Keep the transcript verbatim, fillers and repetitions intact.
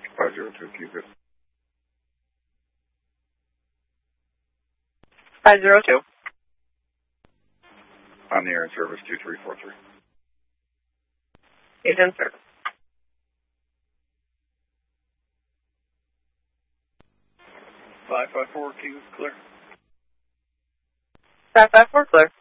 five zero two, keep it. five zero two. On the air in service, two three four three. He's in service. five five four, keep it clear. five five four, clear.